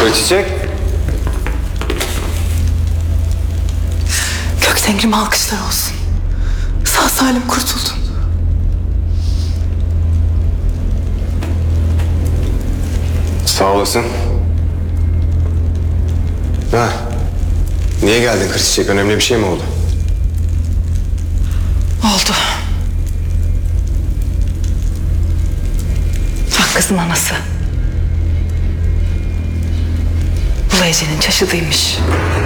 Sarı çiçek. Göktengrime alkışlar olsun. Sağ salim kurtuldun. Sağ olasın. Ha. Niye geldin Kır Çiçek? Önemli bir şey mi oldu? Oldu. Bak kızın anası. Bu Ece'nin çaşıdıymış.